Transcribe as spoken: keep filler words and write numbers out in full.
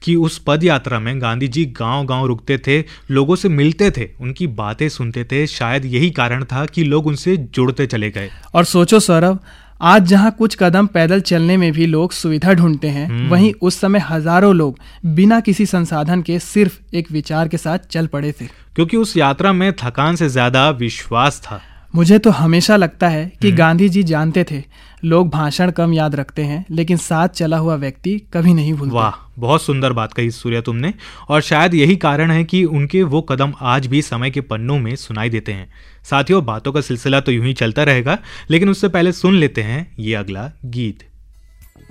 कि उस पद यात्रा में गांधी जी गांव-गांव रुकते थे, लोगों से मिलते थे, उनकी बातें सुनते थे। शायद यही कारण था कि लोग उनसे जुड़ते चले गए। और सोचो सौरभ, आज जहां कुछ कदम पैदल चलने में भी लोग सुविधा ढूंढते हैं, वहीं उस समय हजारों लोग बिना किसी संसाधन के सिर्फ एक विचार के साथ चल पड़े थे, क्योंकि उस यात्रा में थकान से ज्यादा विश्वास था। मुझे तो हमेशा लगता है कि गांधी जी जानते थे लोग भाषण कम याद रखते हैं, लेकिन साथ चला हुआ व्यक्ति कभी नहीं भूलता। वाह, बहुत सुंदर बात कही सूर्या तुमने। और शायद यही कारण है कि उनके वो कदम आज भी समय के पन्नों में सुनाई देते हैं। साथियों, बातों का सिलसिला तो यूं ही चलता रहेगा, लेकिन उससे पहले सुन लेते हैं ये अगला गीत।